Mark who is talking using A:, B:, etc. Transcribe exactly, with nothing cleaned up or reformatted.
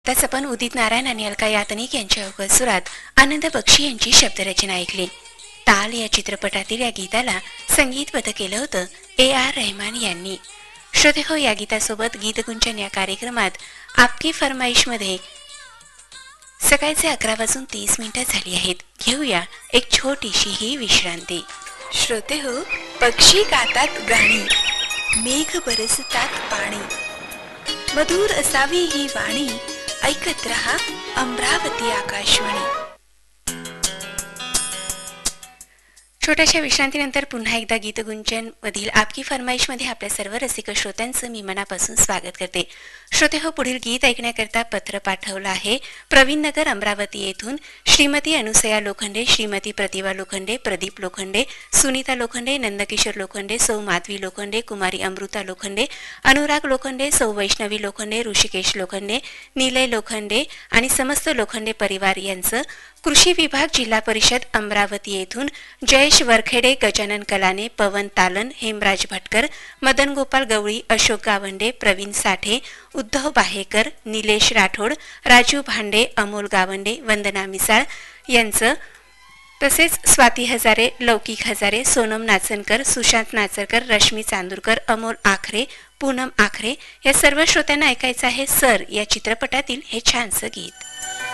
A: त्याच आपण उदित नारायण आणि अलका यातनिक यांच्या अवघड सुरात आनंद बक्षी यांची शब्दरचना ऐकली. ताल या चित्रपटातील या गीताला संगीतबद्ध केलं होतं ए आर रहमान यांनी. श्रोते हो, या गीतासोबत गीतगुंजन या कार्यक्रमात आपकी फरमाईश मध्ये सकाळचे अकरा वाजून तीस मिनिटं झाली आहेत. घेऊया एक छोटीशी ही विश्रांती. श्रोते हो, पक्षी गातात गाणी, मेघ बरसतात पाणी, मधुर असावी ही वाणी, ऐकत रहा अमरावती आकाशवाणी. छोट्याशा विश्रांतीनंतर पुन्हा एकदा गीतगुंजन मधील आपकी फरमाईश मध्ये आपल्या सर्व रसिक श्रोत्यांचं मी मनापासून स्वागत करते. श्रोते हो, पुढील गीत ऐकण्याकरता पत्र पाठवलं आहे प्रवीण नगर अमरावती येथून श्रीमती अनुसया लोखंडे, श्रीमती प्रतिभा लोखंडे, प्रदीप लोखंडे, सुनीता लोखंडे, नंदकिशोर लोखंडे, सौ माधवी लोखंडे, कुमारी अमृता लोखंडे, अनुराग लोखंडे, सौ वैष्णवी लोखंडे, ऋषिकेश लोखंडे, निलय लोखंडे आणि समस्त लोखंडे परिवार यांचं कृषी विभाग जिल्हा परिषद अमरावती येथून जयेश वरखेडे, गजानन कलाने, पवन तालन, हेमराज भटकर, मदन गोपाल गवळी, अशोक गावंडे, प्रवीण साठे, उद्धव बाहेकर, निलेश राठोड, राजू भांडे, अमोल गावंडे, वंदना मिसाळ यांचं, तसेच स्वाती हजारे, लौकिक हजारे, सोनम नाचनकर, सुशांत नाचरकर, रश्मी चांदूरकर, अमोल आखरे, पूनम आखरे या सर्व श्रोत्यांना ऐकायचं आहे सर या चित्रपटातील हे छानसं गीत.